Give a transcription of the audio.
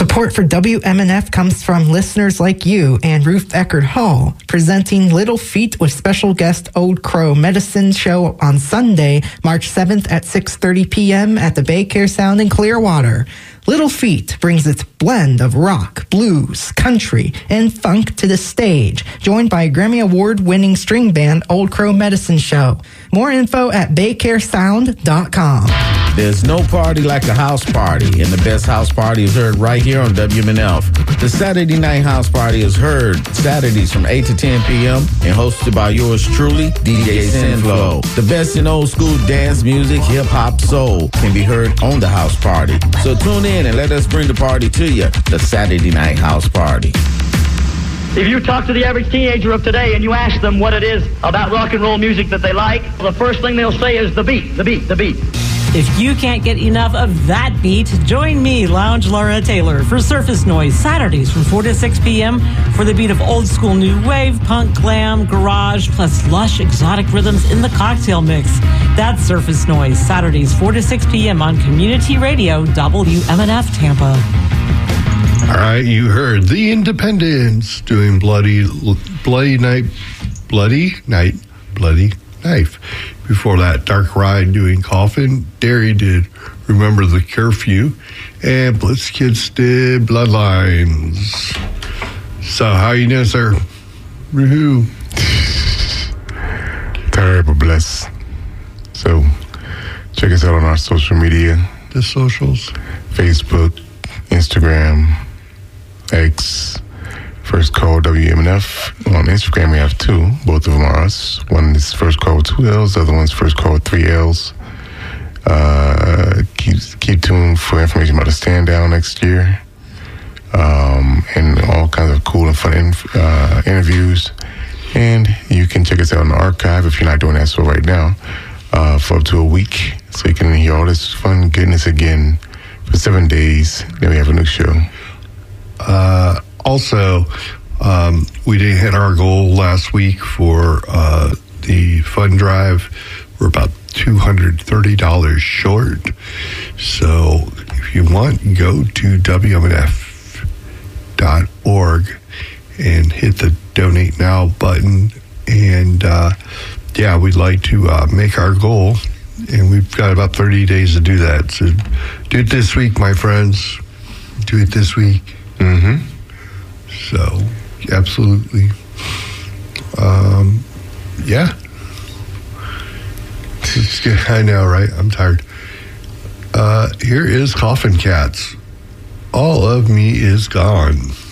Support for WMNF comes from listeners like you and Ruth Eckerd Hall, presenting Little Feat with special guest Old Crow Medicine Show on Sunday, March 7th at 6:30 p.m. at the Baycare Sound in Clearwater. Little Feat brings its blend of rock, blues, country, and funk to the stage, joined by Grammy Award-winning string band Old Crow Medicine Show. More info at baycaresound.com. There's no party like a house party, and the best house party is heard right here on WMNF. The Saturday Night House Party is heard Saturdays from 8 to 10 p.m. and hosted by yours truly, DJ Sinflow. The best in old school dance music, hip-hop, soul can be heard on the house party. So tune in and let us bring the party to you, the Saturday Night House Party. If you talk to the average teenager of today and you ask them what it is about rock and roll music that they like, the first thing they'll say is the beat, the beat, the beat. If you can't get enough of that beat, join me, Lounge Laura Taylor, for Surface Noise, Saturdays from 4 to 6 p.m. for the beat of old school new wave, punk, glam, garage, plus lush exotic rhythms in the cocktail mix. That's Surface Noise, Saturdays 4 to 6 p.m. on Community Radio, WMNF Tampa. All right, you heard The Independents doing Bloody Knife. Before that, Dark Ride doing Coffin. Derry did Remember the Curfew. And Blitz Kids did Bloodlines. So, how you doing, sir? Woohoo. Terrible bless. So, check us out on our social media. The socials. Facebook, Instagram, X, First Call WMNF. On Instagram, we have two. Both of them are us. One is First Call with 2 L's. The other one's First Call with 3 L's. Keep tuned for information about the stand down next year. And all kinds of cool and fun interviews. And you can check us out on the archive if you're not doing that so right now for up to a week. So you can hear all this fun goodness again for 7 days. Then we have a new show. Also, we didn't hit our goal last week for the fund drive. We're about $230 short. So if you want, go to WMNF.org and hit the Donate Now button. And, we'd like to make our goal. And we've got about 30 days to do that. So do it this week, my friends. Do it this week. Mm-hmm. So, absolutely. Yeah. It's good. I know, right? I'm tired. Here is Coffin Cats. All of me is gone.